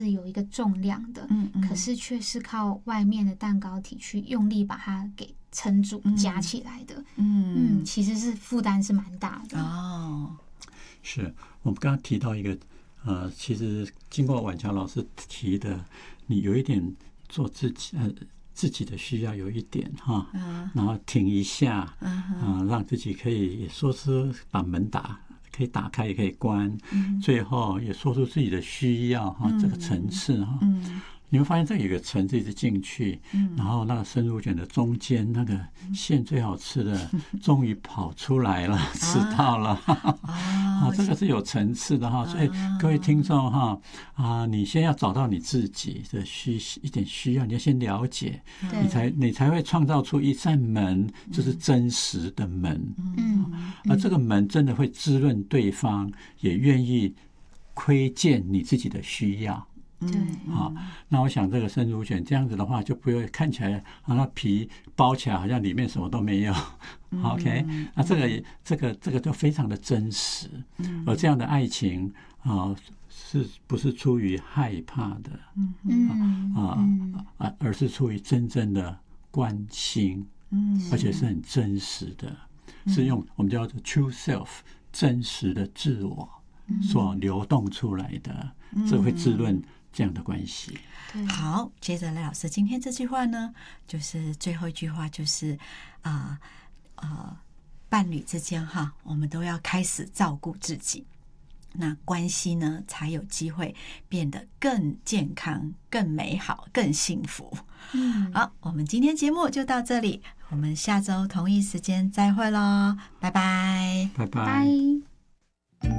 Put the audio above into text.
是有一个重量的，可是却是靠外面的蛋糕体去用力把它给撑住、夹起来的。其实是负担是蛮大的。哦， 是我们刚刚提到一个其实经过婉乔老师提的，你有一点做自己的需要有一点哈，然后停一下，让自己可以说是把门可以打开也可以关，最后也说出自己的需要哈，这个层次哈。你会发现这有一个层次一直进去，然后那个生乳卷的中间那个馅最好吃的终于跑出来了，吃到了，这个是有层次的哈。所以各位听众哈，你先要找到你自己的一点需要，你要先了解，你才会创造出一扇门，就是真实的门。而这个门真的会滋润对方，也愿意窥见你自己的需要。 对， 那我想这个生乳卷这样子的话，就不会看起来那皮包起来好像里面什么都没有。OK， 那这个就非常的真实。而这样的爱情是不是出于害怕的？而是出于真正的关心，而且是很真实的，是用我们叫做 true self 真实的自我所流动出来的，这会滋润这样的关系。 好，接着赖老师今天这句话呢，就是最后一句话，就是伴侣之间我们都要开始照顾自己，那关系呢才有机会变得更健康、更美好、更幸福。好，我们今天节目就到这里，我们下周同一时间再会咯，拜拜， 拜拜。